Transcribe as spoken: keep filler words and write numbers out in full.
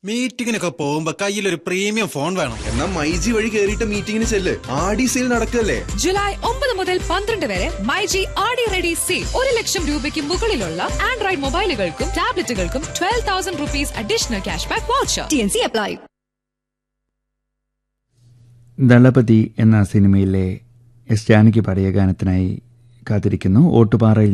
മീറ്റിങ്ങിനൊക്കെ പോകുമ്പോ കയ്യിലൊരു premium phone വേണം. എന്നാ മൈജി വഴി കേറിയിട്ട് മീറ്റിങ്ങിന് ചെല്ല്. ആടി സെയിൽ നടക്കല്ലേ. ജൂലൈ ഒമ്പത് മുതൽ പന്ത്രണ്ട് വരെ മൈജി ആടി റെഡി സെയിൽ. ഒരു ലക്ഷം രൂപയ്ക്ക് മുകളിലുള്ള Android മൊബൈലുകൾക്കും ടാബ്ലറ്റുകൾക്കും twelve thousand rupees additional cash back voucher. T N C apply. Thalapathy എന്ന സിനിമയിലെ എസ് ജാനകി പാടിയ ഗാനത്തിനായി കാത്തിരിക്കുന്നു. ഓട്ടുപാറയിൽ